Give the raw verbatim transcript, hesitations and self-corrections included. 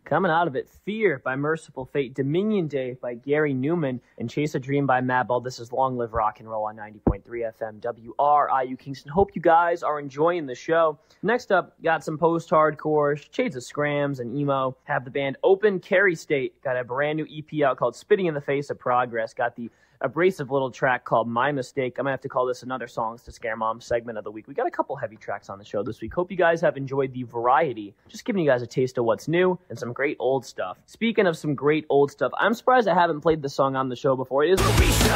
Coming out of it, Fear by Merciful Fate, Dominion Day by Gary Newman, and Chase a Dream by Madball. This is Long Live Rock and Roll on ninety point three F M W R I U Kingston. Hope you guys are enjoying the show. Next up, got some post-hardcore, shades of scrams and emo. Have the band Open Carry State. Got a brand new E P out called Spitting in the Face of Progress. Got the abrasive little track called My Mistake. I'm going to have to call this another Songs to Scare Mom segment of the week. We got a couple heavy tracks on the show this week. Hope you guys have enjoyed the variety. Just giving you guys a taste of what's new and some great old stuff. Speaking of some great old stuff, I'm surprised I haven't played this song on the show before. It is